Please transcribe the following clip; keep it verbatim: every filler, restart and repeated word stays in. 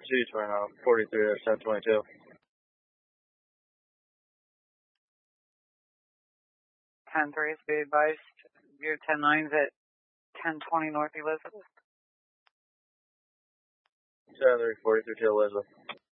City Twin, uh, forty-three to ten twenty-two. ten three, be advised. View ten nine's at ten twenty North Elizabeth. seven three, forty-three to Elizabeth.